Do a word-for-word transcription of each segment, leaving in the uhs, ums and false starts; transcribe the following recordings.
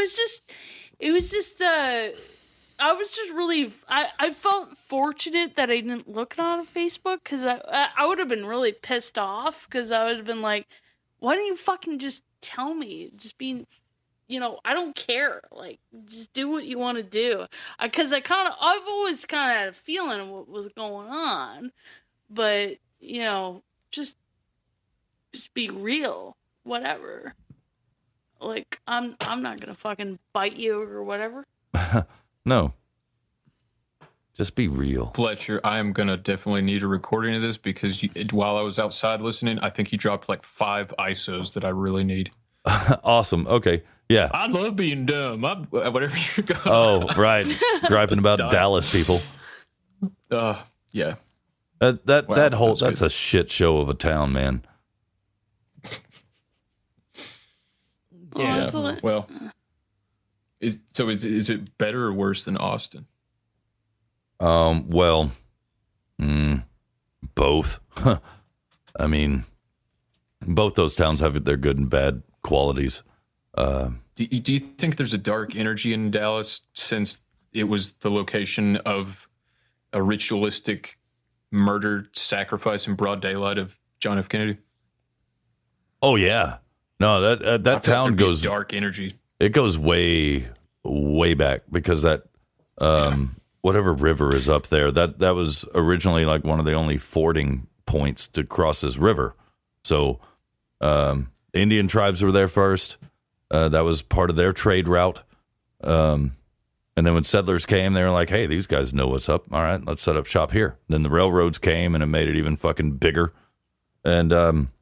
was just, it was just, uh, I was just really, I, I felt fortunate that I didn't look it on Facebook because I, I would have been really pissed off because I would have been like, why don't you fucking just tell me? Just being, you know, I don't care. Like, just do what you want to do. Because I, I kind of, I've always kind of had a feeling of what was going on. But, you know, just, just be real. Whatever. Like, I'm, I'm not going to fucking bite you or whatever. No. Just be real. Fletcher, I am going to definitely need a recording of this because you, while I was outside listening, I think you dropped like five I S Os that I really need. Awesome. Okay. Yeah. I love being dumb. I'm, whatever you got. Oh, right. Griping about Dallas people. Uh, yeah. That that, Wow, that whole, that's that's good. a shit show of a town, man. Yeah. that's a- Well, is so is is it better or worse than Austin? Um, well, mm, both. I mean, both those towns have their good and bad qualities. Uh, Do you, do you think there's a dark energy in Dallas since it was the location of a ritualistic murder, sacrifice in broad daylight of John F. Kennedy? oh yeah, no that uh, I that feel like town there'd be goes dark energy. it goes way way back because that um whatever river is up there that that was originally like one of the only fording points to cross this river. So um Indian tribes were there first. Uh, that was part of their trade route. Um, and then when settlers came, they were like, hey, these guys know what's up. All right, let's set up shop here. Then the railroads came and it made it even fucking bigger. And um,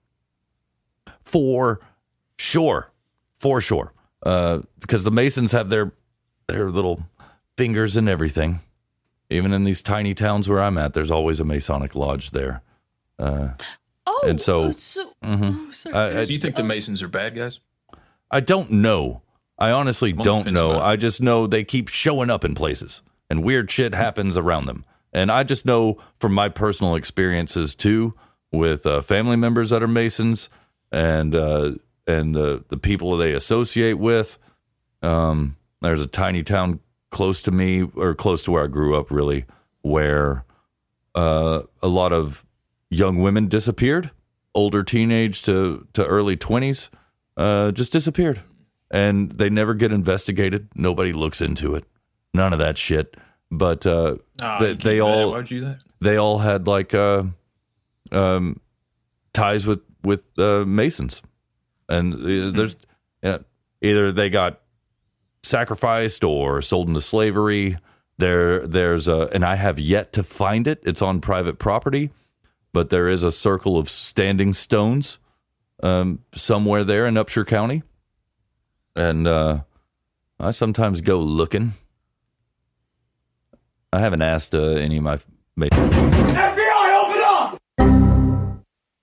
for sure, for sure, uh, because the Masons have their their little fingers in everything. Even in these tiny towns where I'm at, there's always a Masonic lodge there. Uh, Oh, and so, so mhm. oh, sorry. I- I- Do you think the Masons are bad guys? I don't know. I honestly I'm on the don't fence know. about it. I just know they keep showing up in places and weird shit happens around them. And I just know from my personal experiences too with uh, family members that are Masons and uh, and the, the people they associate with. Um, there's a tiny town close to me or close to where I grew up really where uh, a lot of young women disappeared, older teenage to, to early twenties. Uh, just disappeared, and they never get investigated. Nobody looks into it. None of that shit. But uh, Ah, they, you can't they do that. all Why'd you do that? they all had like uh, um, ties with with uh, Masons, and uh, there's you know, either they got sacrificed or sold into slavery. There, there's a, and I have yet to find it. It's on private property, but there is a circle of standing stones. Um, somewhere there in Upshur County, and uh, I sometimes go looking. I haven't asked uh, any of my mates. F B I, open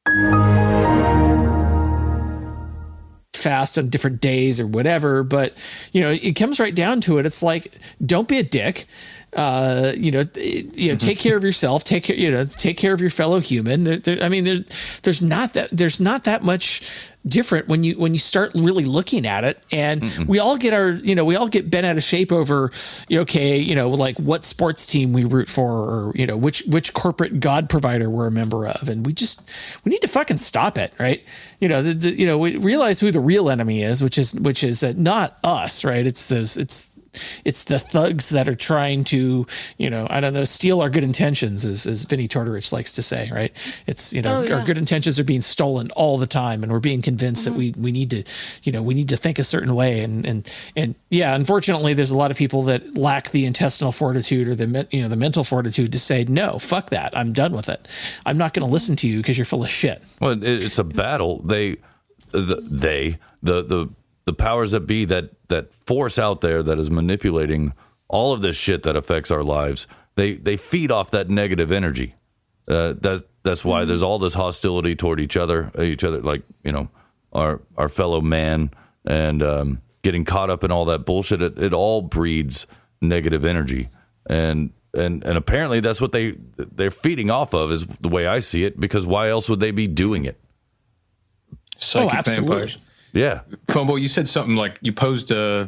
up! Fast on different days or whatever, but you know, it comes right down to it. It's like, don't be a dick. Uh, you know, you know, take care of yourself. Take care, you know, take care of your fellow human. There, there, I mean, there's there's not that there's not that much different when you when you start really looking at it. And Mm-mm. we all get our, you know, we all get bent out of shape over, okay, you know, like what sports team we root for, or you know, which which corporate god provider we're a member of, and we just we need to fucking stop it, right? You know, the, the, you know, we realize who the real enemy is, which is which is uh, not us, right? It's those it's. It's the thugs that are trying to, you know, I don't know, steal our good intentions, as, as Vinnie Tortorich likes to say, right? It's, you know, Oh, yeah. our good intentions are being stolen all the time, and we're being convinced mm-hmm. that we, we need to, you know, we need to think a certain way. And, and, and yeah, unfortunately, there's a lot of people that lack the intestinal fortitude or the, you know, the mental fortitude to say, no, fuck that. I'm done with it. I'm not going to listen to you because you're full of shit. Well, it, it's a battle. They, the, they, the, the, the powers that be that, that force out there that is manipulating all of this shit that affects our lives, they they feed off that negative energy. Uh, that that's why mm-hmm. there's all this hostility toward each other, each other, like, you know, our our fellow man, and um, getting caught up in all that bullshit. It, it all breeds negative energy, and and and apparently that's what they they're feeding off of, is the way I see it. Because why else would they be doing it? Psychic oh, absolutely. vampires. Yeah. Fumble, you said something like you posed a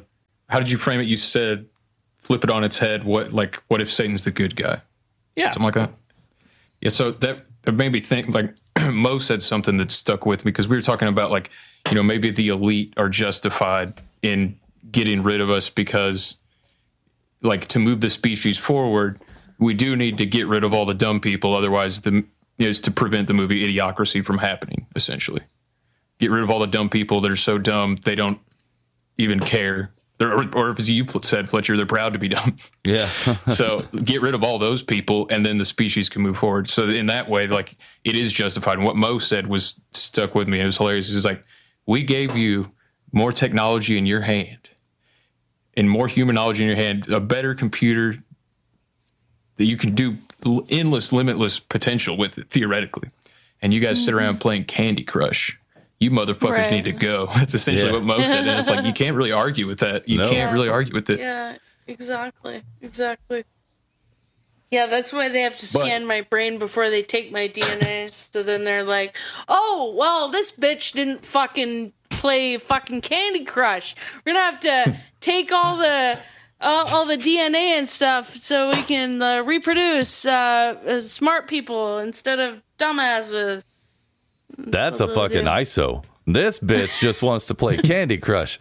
how did you frame it? You said flip it on its head. What like what if Satan's the good guy? Yeah, something like that. Yeah, so that, that made me think. Like Mo said something that stuck with me because we were talking about like you know maybe the elite are justified in getting rid of us because like to move the species forward, we do need to get rid of all the dumb people. Otherwise, the is to prevent the movie Idiocracy from happening. Essentially, get rid of all the dumb people that are so dumb they don't even care. They're, or, or as you said, Fletcher, they're proud to be dumb. Yeah. So get rid of all those people, and then the species can move forward. So in that way, like it is justified. And what Mo said was stuck with me. It was hilarious. It was like, we gave you more technology in your hand, and more human knowledge in your hand, a better computer that you can do endless, limitless potential with it, theoretically. And you guys mm-hmm. sit around playing Candy Crush. You motherfuckers right. need to go. That's essentially yeah. what Mo said. And it's like, you can't really argue with that. You no. can't yeah. really argue with it. Yeah, exactly. Exactly. Yeah, that's why they have to scan but, my brain before they take my D N A. So then they're like, oh, well, this bitch didn't fucking play fucking Candy Crush. We're going to have to take all the... Uh, all the D N A and stuff so we can uh, reproduce uh, as smart people instead of dumbasses. That's a fucking I S O. This bitch just wants to play Candy Crush.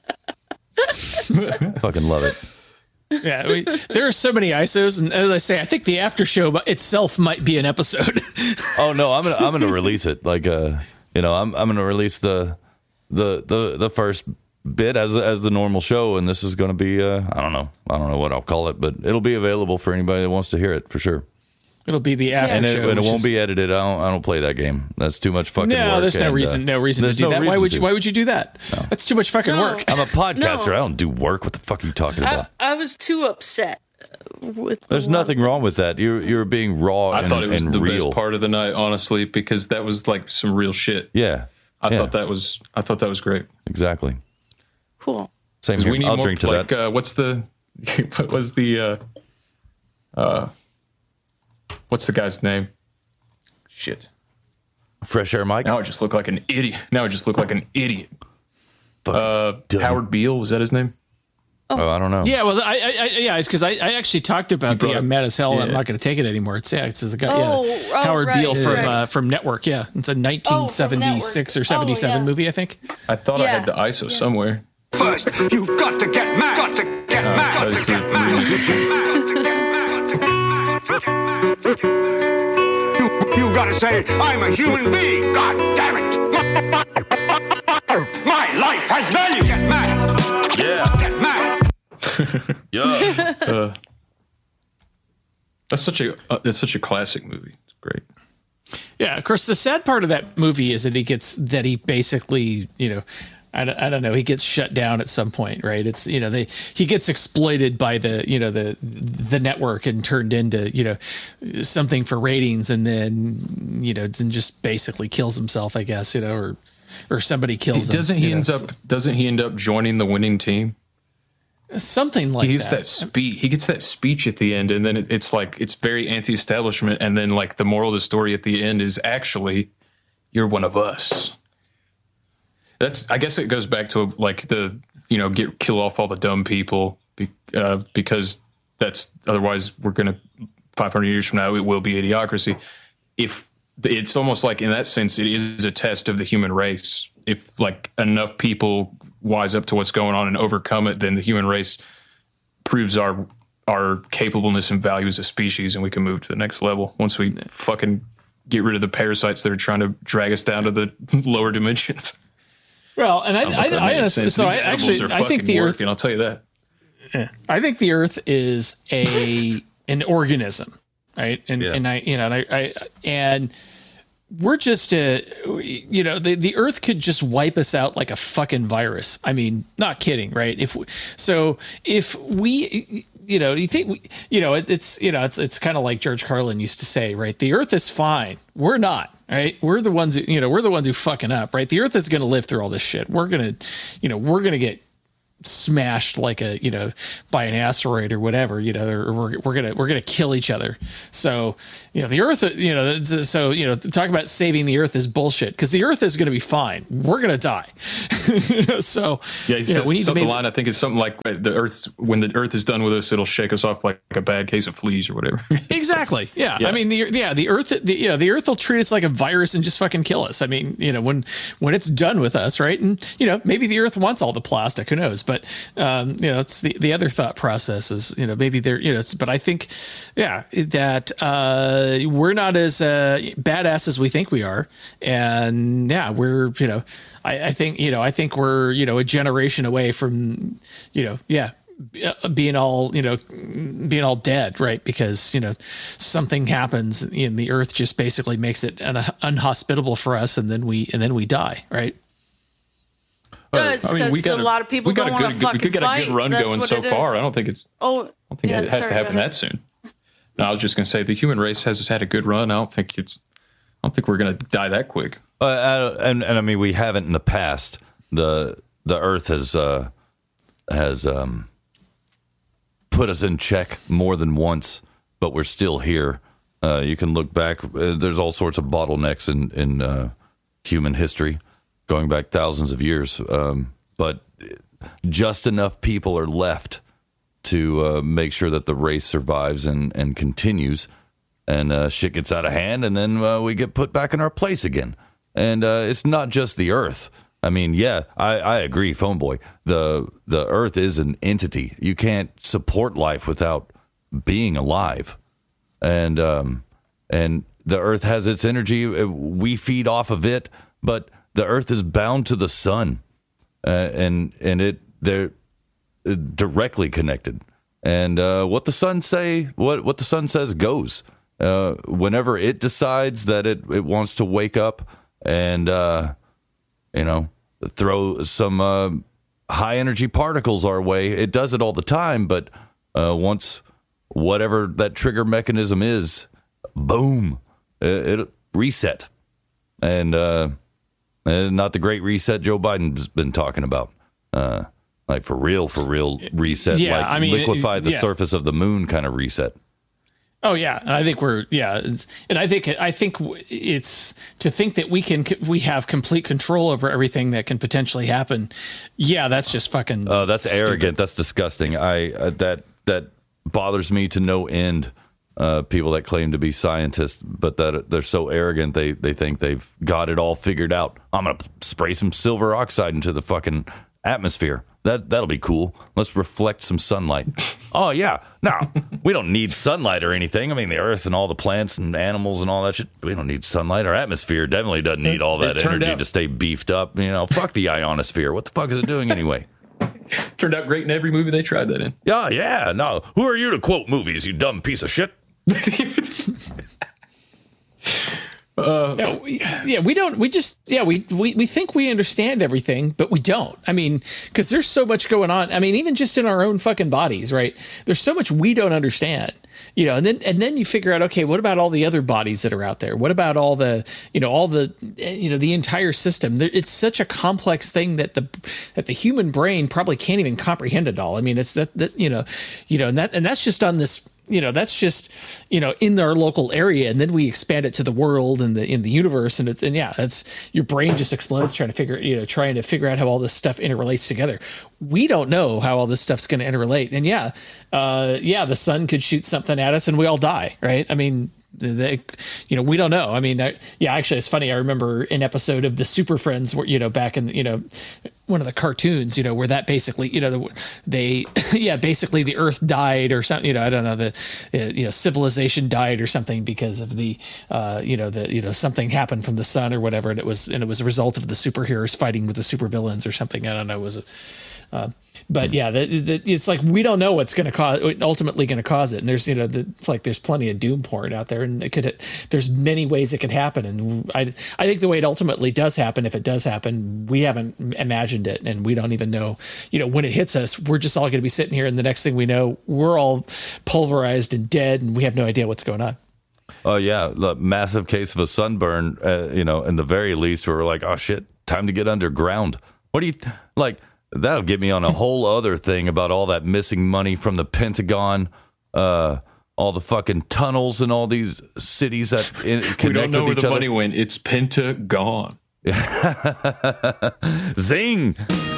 Fucking love it. Yeah, we, there are so many I S Os, and as I say, I think the after show itself might be an episode. Oh no, I'm gonna I'm gonna release it. Like uh, you know, I'm I'm gonna release the the the the first bit as as the normal show, and this is going to be uh I don't know I don't know what I'll call it, but it'll be available for anybody that wants to hear it for sure. It'll be the after and it, show, and it won't is... be edited. I don't I don't play that game. That's too much fucking no, work. There's no and, reason uh, no reason to do no that. Why would to. you why would you do that? No. That's too much fucking no. work. I'm a podcaster. No. I don't do work. What the fuck are you talking about? I, I was too upset with There's nothing wrong with that. You're you're being raw I and, thought it was and the real. best part of the night, honestly, because that was like some real shit. Yeah. I yeah. thought that was I thought that was great. Exactly. Cool. Same here. We need I'll more, drink to like, that. Uh, what's the what was the uh, uh, what's the guy's name? Shit. Fresh Air Mike. Now I just look like an idiot. Now I just look like an idiot. Fucking Uh, dumb. Howard Beale, was that his name? Oh, I don't know. Yeah, well, I, I, I yeah, it's because I, I actually talked about the brought I'm mad as hell. yeah. And I'm not going to take it anymore. It's yeah, it's the guy, Oh, yeah, oh, Howard right, Beale from right. uh, from Network. Yeah, it's a nineteen seventy-six or seventy-seven Oh, yeah. movie, I think. I thought I Yeah. had the I S O Yeah. somewhere. First, you've got to get mad. Got to get Uh, mad. Got that to is get the mad. You, you got to say, I'm a human being. God damn it. My life has value. Get mad. Yeah. Get mad. Yeah. Uh, that's such a uh, that's such a classic movie. It's great. Yeah, of course. The sad part of that movie is that he gets that he basically, you know, I don't, I don't know, he gets shut down at some point, right? It's you know they he gets exploited by the you know the the network and turned into you know something for ratings, and then you know then just basically kills himself, I guess, you know, or or somebody kills him. Doesn't he you know, ends up doesn't he end up joining the winning team? something like He gets that. that speech. He gets that speech at the end, and then it, it's like it's very anti-establishment. And then like the moral of the story at the end is actually, you're one of us. That's I guess it goes back to like the you know get kill off all the dumb people be, uh, because that's otherwise we're gonna five hundred years from now it will be idiocracy. If it's almost like in that sense it is a test of the human race. If like enough people wise up to what's going on and overcome it, then the human race proves our our capableness and value as a species, and we can move to the next level once we fucking get rid of the parasites that are trying to drag us down to the lower dimensions. Well, and I, I, I, I honestly, so These I edibles actually, are I think fucking the Earth, working, I'll tell you that. yeah, I think the Earth is a an organism, right? And Yeah. and I, you know, and I, I and we're just a, you know, the the Earth could just wipe us out like a fucking virus. I mean, not kidding, right? If we, so, if we. You know, you think, we, you know, it, it's, you know, it's, it's kind of like George Carlin used to say, right? The Earth is fine. We're not, right? We're the ones who, you know, we're the ones who fucking up, right? The Earth is going to live through all this shit. We're going to, you know, we're going to get smashed like a, you know, by an asteroid or whatever, you know, or we're, we're going to, we're going to kill each other. So, you know, the earth, you know, so, you know, talk about saving the earth is bullshit because the earth is going to be fine. We're going to die. So, yeah, he you know, says we need to something maybe, line. I think it's something like the earth, when the earth is done with us, it'll shake us off like a bad case of fleas or whatever. Exactly. Yeah. Yeah. I mean, the, yeah, the earth, the, you know, the earth will treat us like a virus and just fucking kill us. I mean, you know, when, when it's done with us, right. And, you know, maybe the earth wants all the plastic, who knows, but, um, you know, it's the, the other thought process is, you know, maybe they're, you know, it's, but I think, yeah, that, uh, we're not as, uh, badass as we think we are. And yeah, we're, you know, I, I think, you know, I think we're, you know, a generation away from, you know, yeah, being all, you know, being all dead, right? Because, you know, something happens and the earth just basically makes it un- unhospitable for us. And then we, and then we die. Right. Yeah, it's I mean, we because got a lot of people we got don't a want to good, fucking we could get fight. a good run That's going what so it far. is. I don't think it's, Oh, I don't think yeah, it has sorry, to happen go ahead. that soon. No, I was just going to say the human race has had a good run. I don't think it's, I don't think we're going to die that quick. Uh, and and I mean, we haven't in the past. The the Earth has uh, has um, put us in check more than once, but we're still here. Uh, you can look back. Uh, there's all sorts of bottlenecks in in uh, human history, going back thousands of years. Um, but just enough people are left to uh, make sure that the race survives and and continues. And uh, shit gets out of hand, and then uh, we get put back in our place again. And uh, it's not just the Earth. I mean, yeah, I, I agree, Phone Boy. The the Earth is an entity. You can't support life without being alive. And um, and the Earth has its energy. We feed off of it, but the Earth is bound to the sun, uh, and and it they're directly connected. And uh, what the sun say, what what the sun says goes. Uh, whenever it decides that it, it wants to wake up and, uh, you know, throw some uh, high energy particles our way, it does it all the time. But uh, once whatever that trigger mechanism is, boom, it, it reset. And uh, not the great reset Joe Biden's been talking about. Uh, like for real, for real reset, Yeah, like I mean, liquefy it- the yeah. surface of the moon kind of reset. Oh yeah, and I think we're yeah, it's, and I think I think it's to think that we can we have complete control over everything that can potentially happen. Yeah, that's just fucking. Oh, that's stupid. arrogant. That's disgusting. I uh, that that bothers me to no end. Uh, people that claim to be scientists, but that they're so arrogant they they think they've got it all figured out. I'm gonna spray some silver oxide into the fucking atmosphere. That that'll be cool. Let's reflect some sunlight. Oh yeah, no, we don't need sunlight or anything. I mean, the Earth and all the plants and animals and all that shit. We don't need sunlight. Our atmosphere definitely doesn't need all that It turned energy out- to stay beefed up. You know, fuck the ionosphere. What the fuck is it doing anyway? Turned out great in every movie they tried that in. Yeah, yeah. No, who are you to quote movies? You dumb piece of shit. Yeah, we, yeah, we don't. We just yeah, we, we we think we understand everything, but we don't. I mean, because there's so much going on. I mean, even just in our own fucking bodies, right? There's so much we don't understand. You know, and then and then you figure out, okay, what about all the other bodies that are out there? What about all the, you know, all the, you know, the entire system? It's such a complex thing that the that the human brain probably can't even comprehend it all. I mean, it's that that you know, you know, and that and that's just on this. You know, that's just, you know, in our local area, and then we expand it to the world and the in the universe, and it's and yeah, it's your brain just explodes trying to figure, you know, trying to figure out how all this stuff interrelates together. We don't know how all this stuff's going to interrelate, and yeah, uh, yeah, the sun could shoot something at us, and we all die, right? I mean. They, you know, we don't know. I mean, I, yeah, actually, it's funny. I remember an episode of the Super Friends, where you know, back in you know, one of the cartoons, you know, where that basically, you know, they, yeah, basically the Earth died or something. You know, I don't know, the, uh, you know, civilization died or something because of the, uh, you know, the, you know, something happened from the sun or whatever, and it was, and it was a result of the superheroes fighting with the supervillains or something. I don't know. It was a, uh, but yeah, the, the, it's like we don't know what's going to cause, ultimately going to cause it. And there's, you know, the, it's like there's plenty of doom porn out there, and it could, there's many ways it could happen. And I, I think the way it ultimately does happen, if it does happen, we haven't imagined it, and we don't even know, you know, when it hits us, we're just all going to be sitting here, and the next thing we know, we're all pulverized and dead, and we have no idea what's going on. Oh yeah, the massive case of a sunburn. Uh, you know, in the very least, we were like, oh shit, time to get underground. What do you like? that'll get me on a whole other thing about all that missing money from the Pentagon, uh, all the fucking tunnels and all these cities that in, connect we don't know with where each the other. money went. It's Pentagon. Zing!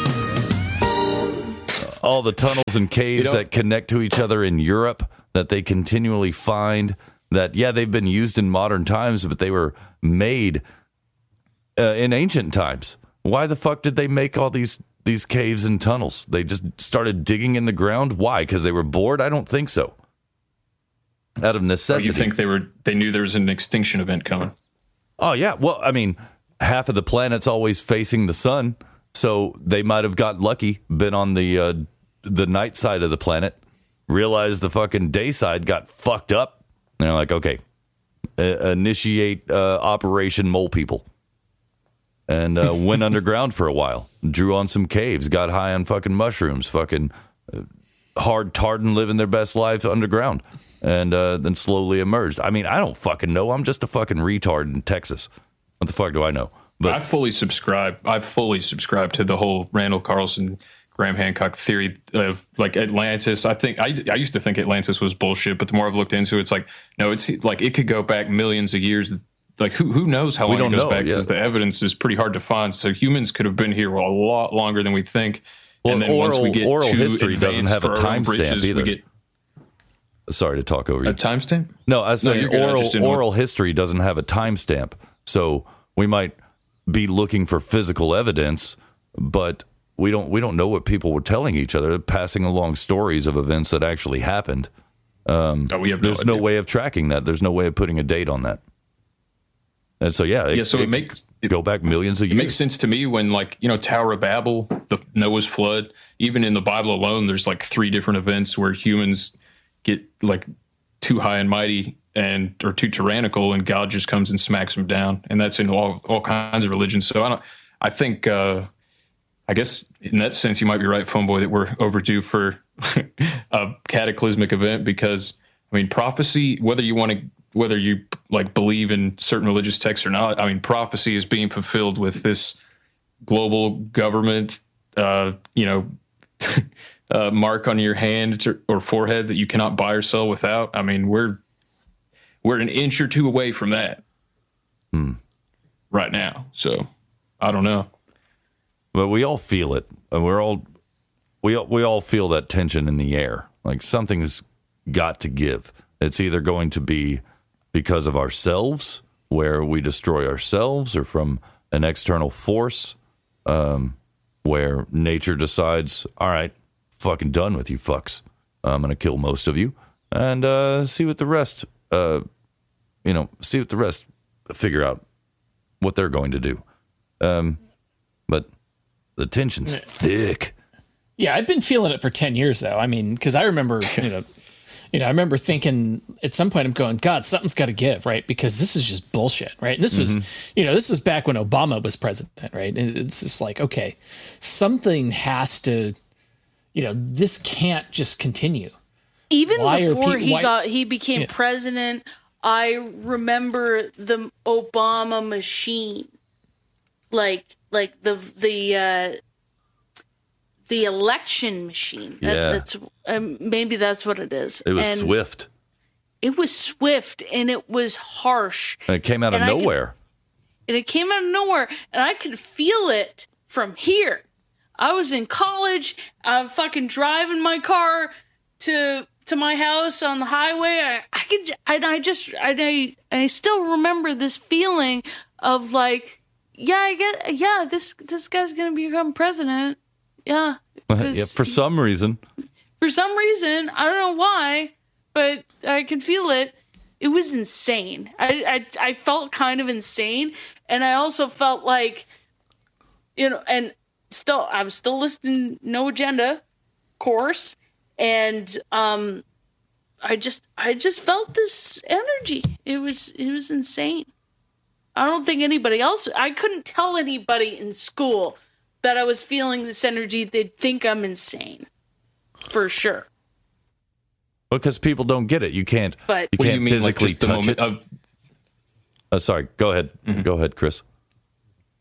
All the tunnels and caves You know- that connect to each other in Europe that they continually find that, yeah, they've been used in modern times, but they were made uh, in ancient times. Why the fuck did they make all these these caves and tunnels? They just started digging in the ground. Why? Because they were bored? I don't think so. Out of Oh, necessity. you think they were? They knew there was an extinction event coming. Oh, yeah. Well, I mean, half of the planet's always facing the sun, so they might have got lucky, been on the uh, the night side of the planet, realized the fucking day side got fucked up, and they're like, okay, uh, initiate uh, Operation Mole People. And uh, went underground for a while, drew on some caves, got high on fucking mushrooms, fucking uh, hard tartan, living their best life underground, and uh, then slowly emerged. I mean, I don't fucking know. I'm just a fucking retard in Texas. What the fuck do I know? But I fully subscribe. I fully subscribe to the whole Randall Carlson, Graham Hancock theory of like Atlantis. I think I, I used to think Atlantis was bullshit, but the more I've looked into it, it's like no, it's like it could go back millions of years. Like who who knows how long don't it goes know, back yeah. because the evidence is pretty hard to find. So humans could have been here a lot longer than we think. Well, and then once we oral- get oral too history doesn't advanced have a for our own timestamp britches, either. We get sorry to talk over you. a timestamp. No, I was No, saying you're good. I oral just didn't want- oral history doesn't have a timestamp, so we might be looking for physical evidence, but we don't we don't know what people were telling each other, passing along stories of events that actually happened. Um, Oh, we have no there's no idea. way of tracking that. There's no way of putting a date on that. And so yeah, it, Yeah, so it could makes- it- go back millions of It years. makes sense to me when, like, you know, Tower of Babel, the Noah's flood, even in the Bible alone, there's like three different events where humans get like too high and mighty and or too tyrannical, and God just comes and smacks them down. And that's in all all kinds of religions. So I don't. I think. Uh, I guess in that sense, you might be right, Phone Boy, that we're overdue for a cataclysmic event because I mean, prophecy. Whether you want to. Whether you like believe in certain religious texts or not, I mean, prophecy is being fulfilled with this global government, uh, you know, uh, mark on your hand or forehead that you cannot buy or sell without. I mean, we're we're an inch or two away from that Hmm. right now. So I don't know. But we all feel it, and we're all we all, we all feel that tension in the air. Like something's got to give. It's either going to be because of ourselves, where we destroy ourselves, or from an external force, um, where nature decides, all right, fucking done with you fucks. I'm going to kill most of you and uh, see what the rest, uh, you know, see what the rest figure out what they're going to do. Um, but the tension's thick. Yeah, I've been feeling it for ten years though. I mean, because I remember, you know, you know, I remember thinking at some point I'm going, God, something's got to give, right? Because this is just bullshit, right? And this was, you know, this was back when Obama was president, right? And it's just like, okay, something has to, you know, this can't just continue. Even Why are before peop- he why- got he became Yeah. president, I remember the Obama machine, like like the the uh, the election machine. That, Yeah. that's um, maybe that's what it is. It was and swift. It was swift and it was harsh. And it came out of And I could- nowhere. and it came out of nowhere, and I could feel it from here. I was in college. I'm fucking driving my car to to my house on the highway. I, I could, j- and I just, and I, and I still remember this feeling of like, yeah, I get, yeah, this this guy's gonna become president. Yeah, Yeah, 'cause for some reason. for some reason, I don't know why, but I could feel it. It was insane. I, I, I felt kind of insane. And I also felt like, you know, and still, I was still listening No Agenda course. And um, I just, I just felt this energy. It was, it was insane. I don't think anybody else, I couldn't tell anybody in school that I was feeling this energy. They'd think I'm insane. For sure. Because people don't get it. You can't. But- you What do can't you mean, like physically just the touch moment it. of? Uh, sorry. Go ahead. Go ahead, Chris.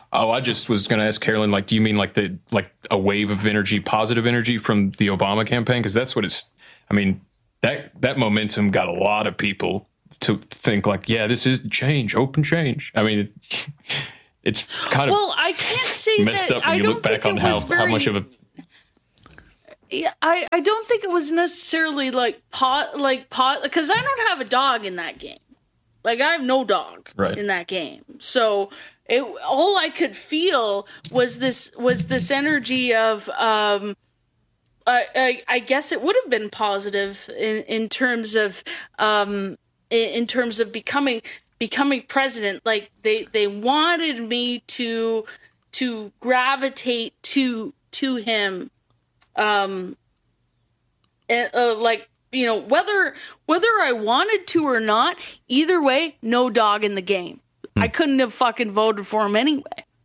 Oh, I just was going to ask Carolyn, like, do you mean like the like a wave of energy, positive energy from the Obama campaign? Because that's what it's. I mean, that that momentum got a lot of people to think like, yeah, this is change, open change. I mean, it, it's kind of well, I can't say messed that. up when I you don't look back think on it how was very, how much of a. Yeah, I, I don't think it was necessarily like pot like pot because I don't have a dog in that game. Like I have no dog Right. in that game. So it all I could feel was this was this energy of um I I, I guess it would have been positive in, in terms of um in, in terms of becoming becoming president. Like they they wanted me to to gravitate to to him um and, uh, like you know, whether whether I wanted to or not, either way, no dog in the game. I couldn't have fucking voted for him anyway.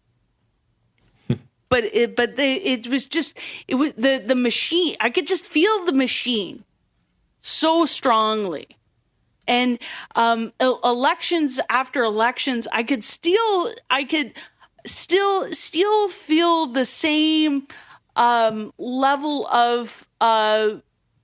but it, but the, it was just it was the the machine. I could just feel the machine so strongly, and um, elections after elections, I could still I could still still feel the same um, level of. Uh,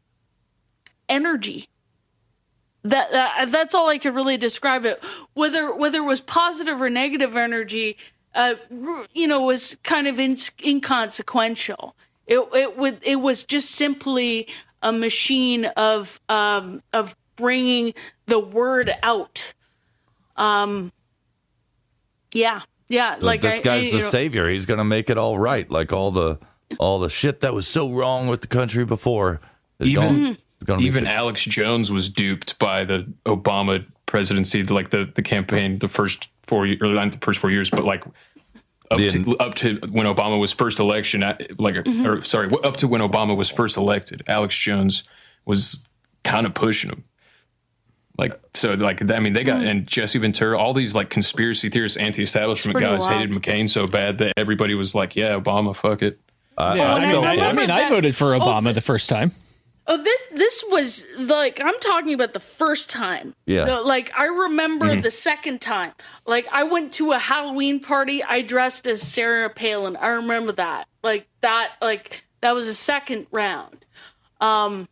energy that, that that's all I could really describe it, whether whether it was positive or negative energy uh you know was kind of in, inconsequential. It it would it was just simply a machine of um of bringing the word out. um yeah yeah like this I, guy's I, the know, savior. He's going to make it all right. Like all the all the shit that was so wrong with the country before is Even- gone. Gonna be Even fixed. Alex Jones was duped by the Obama presidency, like the, the campaign, the first four years, or not the first four years, but like up The- to up to when Obama was first election, like Mm-hmm. or sorry, up to when Obama was first elected, Alex Jones was kind of pushing him. Like so, like I mean, they got and Jesse Ventura, all these like conspiracy theorists, anti-establishment It's pretty guys wild. hated McCain so bad that everybody was like, "Yeah, Obama, fuck it." I, Yeah, I and I, I mean, I, I remember mean, I that- voted for oh, Obama the- the first time. Oh, this this was like I'm talking about the first time. Yeah. The- like I remember the second time. Like I went to a Halloween party. I dressed as Sarah Palin. I remember that. Like that. Like that was a second round, um,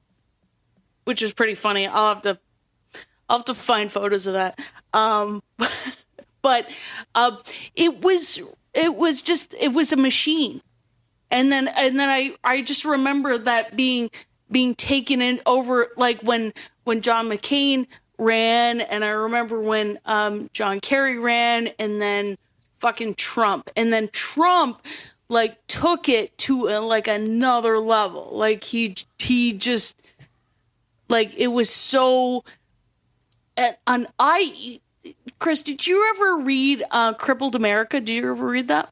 which is pretty funny. I'll have to I'll have to find photos of that. Um, but uh, it was it was just it was a machine. And then and then I, I just remember that being being taken in over like when when John McCain ran, and I remember when um, John Kerry ran, and then fucking Trump, and then Trump like took it to a, like another level. Like he he just like it was so. And, and I, Chris, did you ever read uh, Crippled America? Did you ever read that?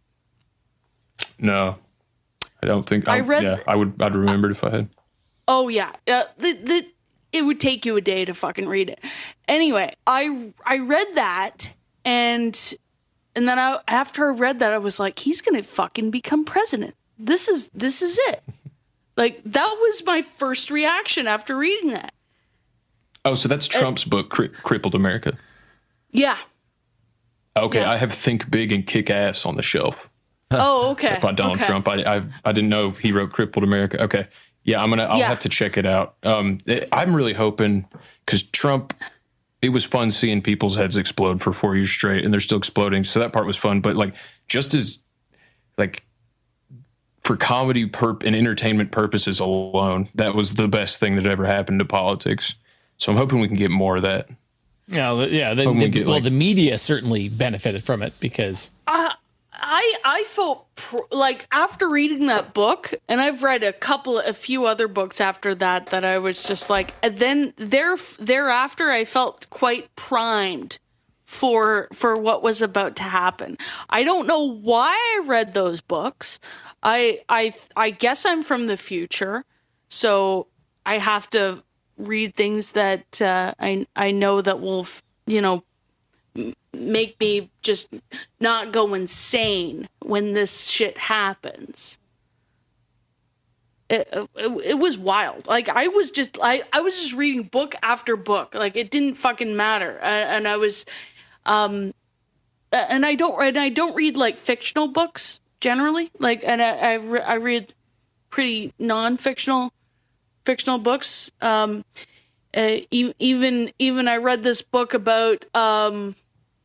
No, I don't think I I read Yeah, the- I would. I'd remember it if I had. Oh yeah, uh, the, the it would take you a day to fucking read it. Anyway, I I read that and and then I after I read that I was like, he's gonna fucking become president. This is this is it. Like that was my first reaction after reading that. Oh, so that's Trump's book, Cri- Crippled America. Yeah. Okay, Yeah. I have Think Big and Kick Ass on the shelf Oh okay. by Donald okay. Trump. I, I I didn't know he wrote Crippled America. Okay, yeah, I'm gonna. I'll Yeah. have to check it out. Um, it- I'm really hoping because Trump. It was fun seeing people's heads explode for four years straight, and they're still exploding. So that part was fun. But like, just as like for comedy perp and entertainment purposes alone, that was the best thing that ever happened to politics. So I'm hoping we can get more of that. Yeah, the, yeah. The, When we the- get, well, like- the media certainly benefited from it because I I felt pr- like after reading that book, and I've read a couple, a few other books after that, that I was just like, and then there thereafter, I felt quite primed for for what was about to happen. I don't know why I read those books. I I I guess I'm from the future, so I have to read things that uh, I I know that will you know. make me just not go insane when this shit happens. It, it, it was wild. Like I was just I, I was just reading book after book. Like it didn't fucking matter. And, and I was um and I don't and I don't read like fictional books generally. Like, and I I, re- I read pretty non-fictional fictional books. Um, uh, e- even even I read this book about um,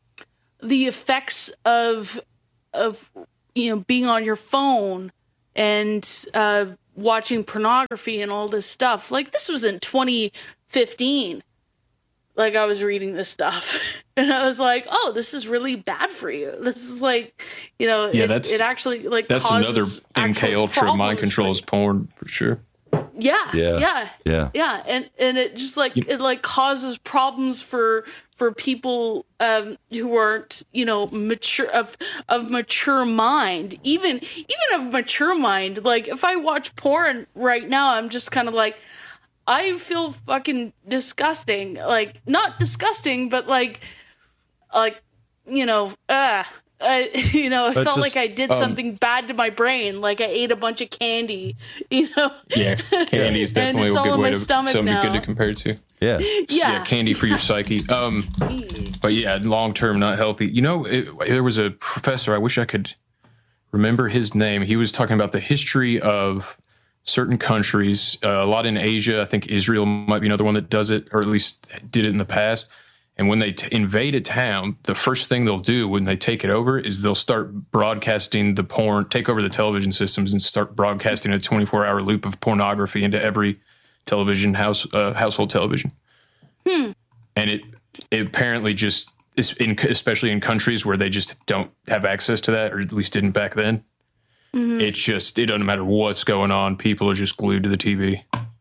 the effects of of you know being on your phone and uh, watching pornography and all this stuff. Like, this was in twenty fifteen. Like, I was reading this stuff and I was like, oh, this is really bad for you. This is like, you know, Yeah, it, that's- it actually like That's causes another M K actual Ultra mind problems control for is you. porn for sure. Yeah, Yeah. yeah, Yeah. yeah, and and it just like it like causes problems for for people um, who aren't you know mature of of mature mind, even even of mature mind. Like, if I watch porn right now, I'm just kind of like, I feel fucking disgusting. Like, not disgusting, but like like you know, uh I, you know, I But felt just, like I did um, something bad to my brain. Like, I ate a bunch of candy, you know. Yeah, candy is And definitely it's a all good in way my to stomach something now. good to compare it to. Yeah. Yeah. Yeah, candy for your psyche. Um, but yeah, long term, not healthy. You know, it, there was a professor. I wish I could remember his name. He was talking about the history of certain countries. Uh, a lot in Asia. I think Israel might be another one that does it, or at least did it in the past. And when they t- invade a town, the first thing they'll do when they take it over is they'll start broadcasting the porn, take over the television systems, and start broadcasting a twenty-four hour loop of pornography into every television house, uh, household television. Hmm. And it, it apparently just is in, especially in countries where they just don't have access to that, or at least didn't back then. Mm-hmm. It's just, it doesn't matter what's going on. People are just glued to the T V.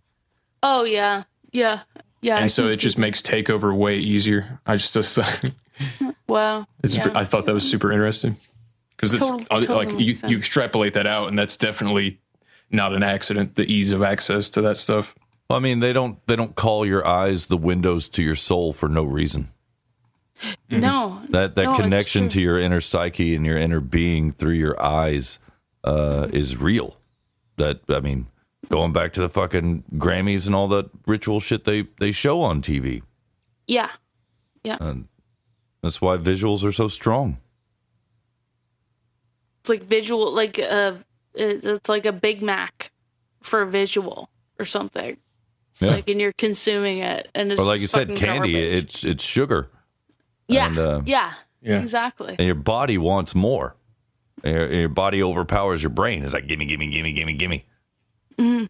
Oh yeah, yeah, yeah. I And so can it just see- makes takeover way easier. I just, just wow. it's, yeah. I thought that was super interesting because it's Total- uh, totally like makes you, sense. you extrapolate that out, and that's definitely not an accident. The ease of access to that stuff. I mean, they don't they don't call your eyes the windows to your soul for no reason. No, That that no, it's connection true. to your inner psyche and your inner being through your eyes uh, is real. That I mean, going back to the fucking Grammys and all that ritual shit they they show on T V. Yeah, yeah. That's why visuals are so strong. It's like visual, like uh, it's like a Big Mac for visual or something. Yeah. Like, and you're consuming it, and it's Or like you just said, fucking candy. garbage. It's it's sugar, yeah, and, uh, yeah, Yeah. exactly. and your body wants more. And Your, your body overpowers your brain. It's like gimme, gimme, gimme, gimme, gimme. I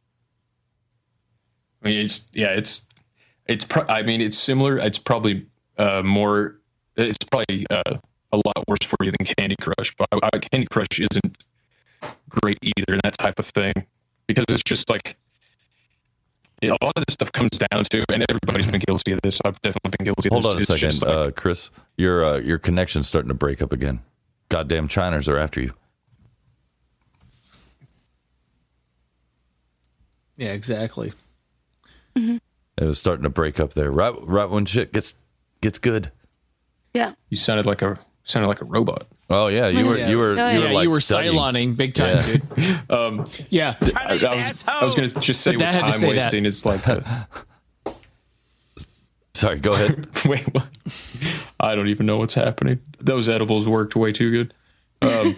mean, it's yeah, it's it's. Pro- I mean, it's similar. It's probably uh, more. It's probably uh, a lot worse for you than Candy Crush. But I, I, Candy Crush isn't great either, and that type of thing, because it's just like a lot of this stuff comes down to, and everybody's been guilty of this. I've definitely been guilty of Hold this. on a It's second, just like- uh, Chris. Your uh, your connection's starting to break up again. Goddamn Chiners are after you. Yeah, exactly. It was starting to break up there. Right, right when shit gets gets good. Yeah, you sounded like a sounded like a robot. Oh yeah, you were Yeah. you were Oh, you yeah. were like you were studying. Cyloning big time, Yeah. dude. Um, Yeah. I, I was I was going to just say But with Dad had to time say that. wasting is like. A, Sorry, go ahead. Wait, what? I don't even know what's happening. Those edibles worked way too good. Um,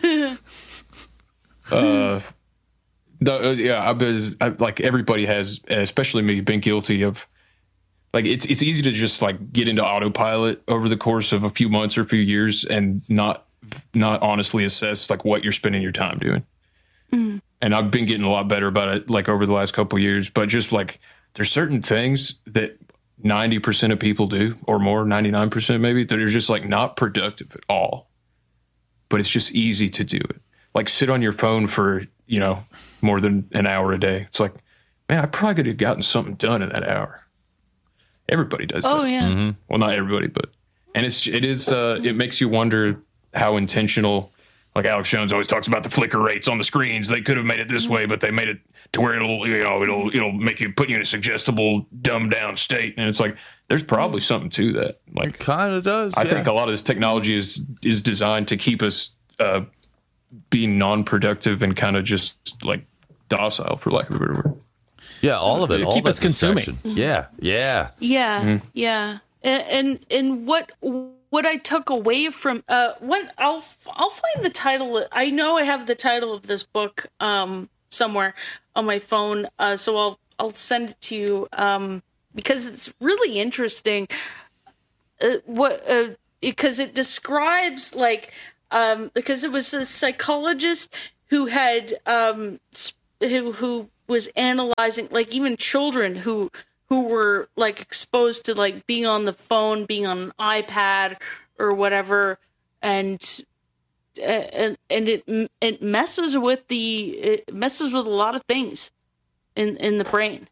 uh, the, uh, yeah, I was I, like everybody has, especially me, been guilty of. Like it's it's easy to just like get into autopilot over the course of a few months or a few years and not not honestly assess like what you're spending your time doing. Mm. And I've been getting a lot better about it like over the last couple of years. But just like there's certain things that ninety percent of people do or more, ninety-nine percent maybe, that are just like not productive at all. But it's just easy to do it. Like sit on your phone for, you know, more than an hour a day. It's like, man, I probably could have gotten something done in that hour. Everybody does oh that. yeah, Well, not everybody, but and it's it is uh, it makes you wonder how intentional. Like Alex Jones always talks about the flicker rates on the screens. They could have made it this way, but they made it to where it'll you know it'll it'll make you put you in a suggestible, dumbed down state. And it's like there's probably something to that. Like Kind of does. I yeah. think a lot of this technology is is designed to keep us uh, being non-productive and kind of just like docile, for lack of a better word. Yeah, all of it. Keep all that us consuming. distraction. Yeah, yeah. yeah, yeah. And, and and what what I took away from uh when I'll I'll find the title. I know I have the title of this book um somewhere on my phone, uh so I'll I'll send it to you um because it's really interesting. Uh, what uh, because it describes like um because it was a psychologist who had um who who was analyzing like even children who who were like exposed to like being on the phone, being on an iPad or whatever, and and and it it messes with the it messes with a lot of things in in the brain.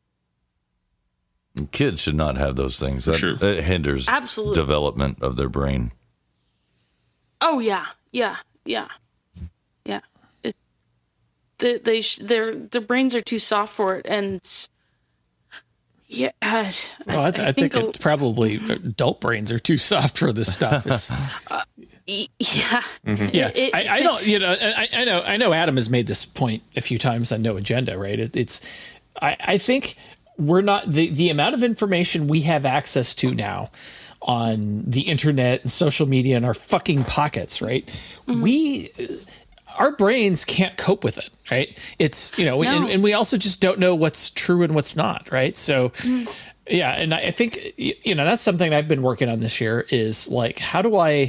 Kids should not have those things. That, Sure. that hinders Absolutely. development of their brain. Oh yeah, yeah, yeah, yeah. It, they they sh- their their brains are too soft for it, and yeah. I, Well, I, th- I think, a- it's probably adult brains are too soft for this stuff. It's, y- yeah, yeah, It- I, I don't. You know, I, I know. I know. Adam has made this point a few times on No Agenda, right? It, it's. I, I think we're not the the amount of information we have access to now on the internet and social media in our fucking pockets, right? Mm-hmm. We. Our brains can't cope with it, right? It's, you know, No. and, and we also just don't know what's true and what's not, right? So, yeah, and I think, you know, that's something I've been working on this year is like, how do I,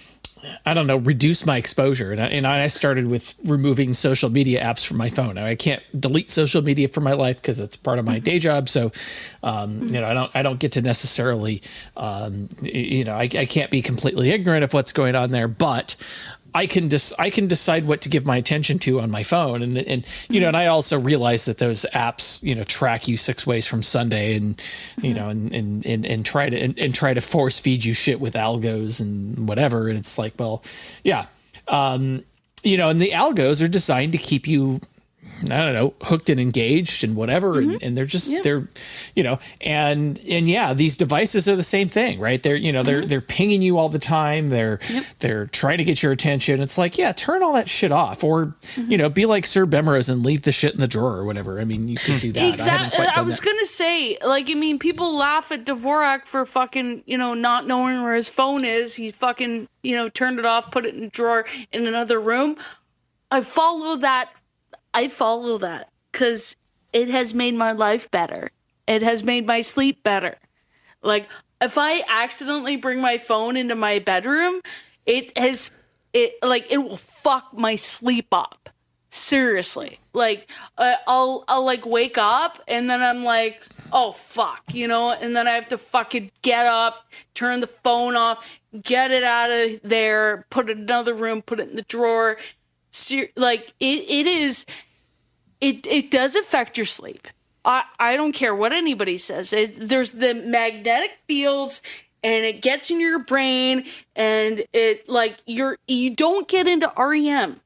I don't know, reduce my exposure? And I, and I started with removing social media apps from my phone. Now, I can't delete social media from my life because it's part of my day job. So, um, you know, I don't, I don't get to necessarily, um, you know, I, I can't be completely ignorant of what's going on there, but I can dis- I can decide what to give my attention to on my phone, and and you know, and I also realize that those apps, you know, track you six ways from Sunday, and you know, and and and, and try to and, and try to force feed you shit with algos and whatever, and it's like, well, yeah, um, you know, and the algos are designed to keep you, I don't know, hooked and engaged and whatever. And, and they're just, Yeah. they're, you know, and, and yeah, these devices are the same thing, right? They're, you know, they're, they're pinging you all the time. They're, they're trying to get your attention. It's like, yeah, turn all that shit off, or, you know, be like Sir Bemrose and leave the shit in the drawer or whatever. I mean, you could do that. I, haven't Exactly. quite I, done was that. gonna say, like, I mean, people laugh at Dvorak for fucking, you know, not knowing where his phone is. He fucking, you know, turned it off, put it in a drawer in another room. I follow that. I follow that because it has made my life better. It has made my sleep better. Like, if I accidentally bring my phone into my bedroom, it has it like it will fuck my sleep up. Seriously, like uh, I'll I'll like wake up and then I'm like, oh fuck, you know, and then I have to fucking get up, turn the phone off, get it out of there, put it in another room, put it in the drawer. Ser- like it, it is, it it does affect your sleep. I I don't care what anybody says. It, there's the magnetic fields. And it gets in your brain, and it like you're you don't get into R E M.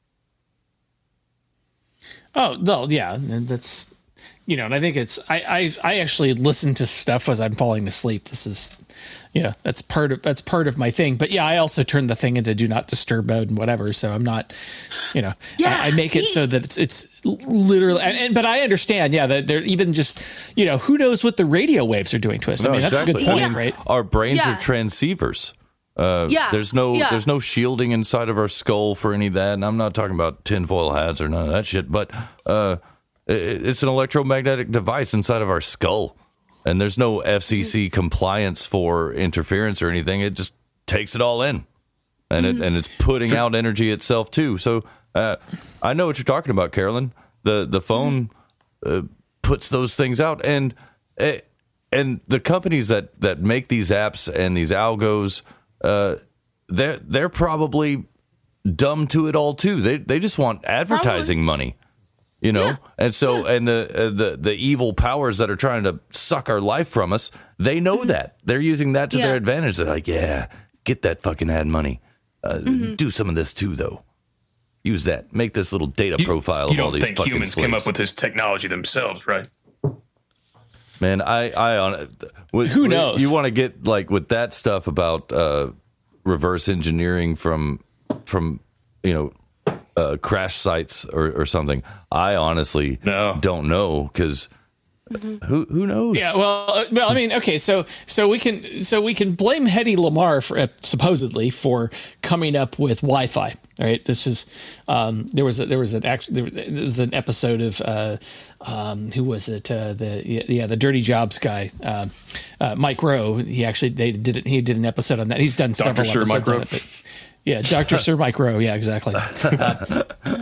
Oh, no, yeah, and that's, you know, and I think it's, I, I, I actually listen to stuff as I'm falling asleep. This is, you know, that's part of, that's part of my thing. But yeah, I also turn the thing into do not disturb mode and whatever. So I'm not, you know, Yeah, I, I make it he- so that it's, it's literally, and, and but I understand, yeah, that they're even just, you know, who knows what the radio waves are doing to us. I No, mean, that's a good exactly. point, Yeah. right? Our brains Yeah. are transceivers. Uh, Yeah, there's no yeah. there's no shielding inside of our skull for any of that. And I'm not talking about tinfoil hats or none of that shit. But uh, it, it's an electromagnetic device inside of our skull, and there's no F C C compliance for interference or anything. It just takes it all in, and it and it's putting out energy itself too. So uh, I know what you're talking about, Carolyn. The the phone uh, puts those things out, and uh, and the companies that that make these apps and these algos. Uh, they're they're probably dumb to it all too. They they just want advertising money, you know. Yeah. And so and the uh, the the evil powers that are trying to suck our life from us, they know that. They're using that to Yeah. their advantage. They're like, yeah, get that fucking ad money. Uh, Do some of this too, though. Use that. Make this little data profile You of all don't these think fucking humans slaves. came up with this technology themselves, right? Man, I, I on Who knows? You want to get like with that stuff about uh, reverse engineering from from you know uh, crash sites or, or something. I honestly No. don't know because who who knows? Yeah, well, uh, well, I mean, okay, so so we can so we can blame Hedy Lamarr for uh, supposedly for coming up with Wi-Fi. Right, this is um, there was a, there was an act, there was an episode of uh, um, who was it uh, the yeah the Dirty Jobs guy uh, uh, Mike Rowe. He actually they did it, he did an episode on that. He's done Doctor several Sir episodes Mike on it. But, yeah, Doctor Sir Mike Rowe. Yeah, exactly. Uh,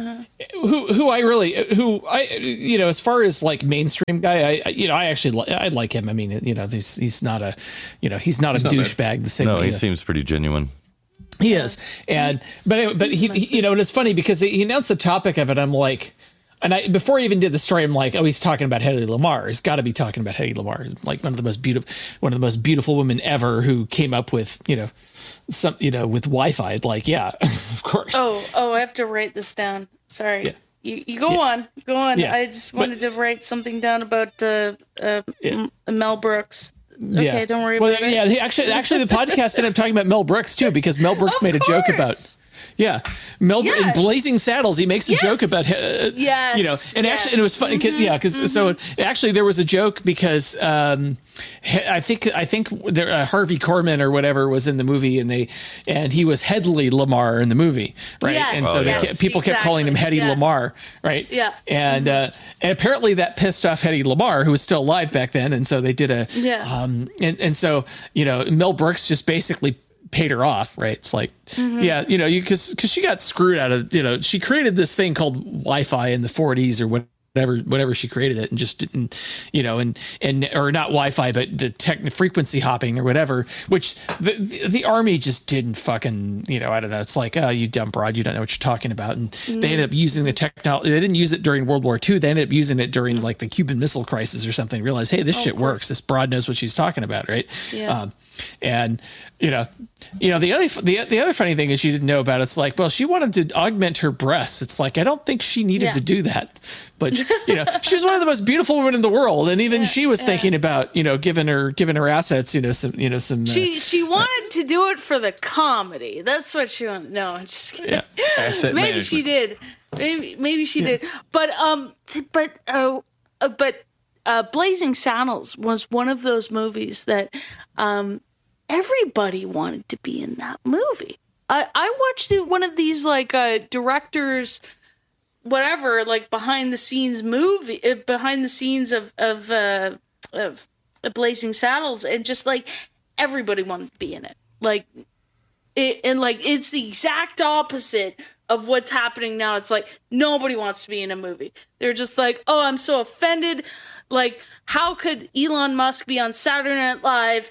who who I really who I you know as far as like mainstream guy I you know I actually li- I like him. I mean you know he's he's not a you know he's not He's a not douchebag the same No, way. he seems pretty genuine. He is, and but anyway, but he, he you know and it's funny because he announced the topic of it. I'm like, and I before I even did the story, I'm like, oh, he's talking about Hedy Lamarr. He's got to be talking about Hedy Lamarr, like one of the most beautiful one of the most beautiful women ever who came up with you know some you know with Wi-Fi. Like yeah, of course. Oh, oh, I have to write this down. Sorry. Yeah. You, you go Yeah. on, go on. Yeah. I just But- wanted to write something down about uh, uh, Yeah. M- Mel Brooks. Okay, Yeah. don't worry well, about it. yeah, he actually, actually, the podcast ended up talking about Mel Brooks too, because Mel Brooks Of made a joke course. about, yeah, Mel Yeah. in Blazing Saddles. He makes a Yes. joke about, uh, Yes. you know, and Yes. actually, and it was funny, 'cause- yeah, because so actually there was a joke because um, he- I think I think there, uh, Harvey Korman or whatever was in the movie, and they and he was Hedley Lamar in the movie, right? Yes. And so Oh, they yes. kept, people kept calling him Exactly. Hedy Yes. Lamar, right? Yeah. And uh, and apparently that pissed off Hedy Lamarr, who was still alive back then, and so they did a Yeah. um, and and so you know Mel Brooks just basically paid her off, right? It's like, yeah, you know, you because because she got screwed out of, you know, she created this thing called Wi-Fi in the forties or whatever, whatever she created it, and just didn't, you know, and and or not Wi-Fi, but the tech frequency hopping or whatever, which the, the the army just didn't fucking, you know, I don't know. It's like, oh, you dumb broad, you don't know what you're talking about, and they ended up using the technology. They didn't use it during World War Two. They ended up using it during like the Cuban Missile Crisis or something. Realize, hey, this shit works. This broad knows what she's talking about, right? Yeah. Um, and you know, you know the other the the other funny thing is you didn't know about. It's like, well, she wanted to augment her breasts. It's like I don't think she needed Yeah. to do that, but you know, she was one of the most beautiful women in the world, and even Yeah, she was yeah. thinking about you know giving her giving her assets, you know, some you know some. Uh, She she wanted to do it for the comedy. That's what she wanted. No, I'm just kidding. yeah. Asset Maybe management. she did. Maybe maybe she did. But um, t- but uh, uh, but uh, Blazing Saddles was one of those movies that um, everybody wanted to be in that movie. I I watched it, one of these like uh, directors, whatever, like behind the scenes movie, uh, behind the scenes of of uh, of Blazing Saddles, and just like everybody wanted to be in it. Like it, and like it's the exact opposite of what's happening now. It's like nobody wants to be in a movie. They're just like, oh, I'm so offended. Like, how could Elon Musk be on Saturday Night Live?